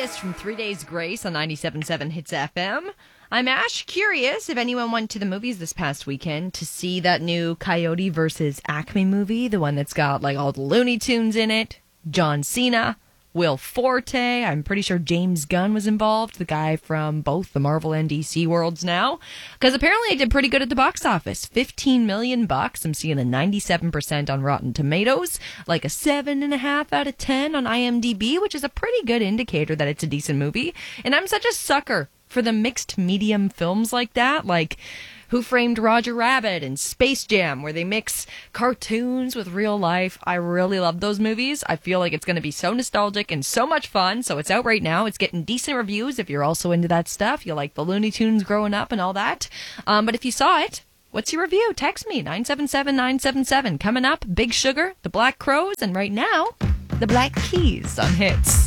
Curious from 3 Days Grace on 97.7 Hits FM. I'm Ash. Curious if anyone went to the movies this past weekend to see that new Coyote versus Acme movie, the one that's got like all the Looney Tunes in it, John Cena, Will Forte. I'm pretty sure James Gunn was involved, the guy from both the Marvel and DC worlds now. Because apparently it did pretty good at the box office. $15 million. I'm seeing a 97% on Rotten Tomatoes, like a 7.5 out of 10 on IMDb, which is a pretty good indicator that it's a decent movie. And I'm such a sucker for the mixed medium films like that, like Who Framed Roger Rabbit and Space Jam, where they mix cartoons with real life. I really love those movies. I feel like it's going to be so nostalgic and so much fun. So it's out right now. It's getting decent reviews if you're also into that stuff. You like the Looney Tunes growing up and all that. But if you saw it, what's your review? Text me, 977-977. Coming up, Big Sugar, The Black Crowes, and right now, The Black Keys on Hits.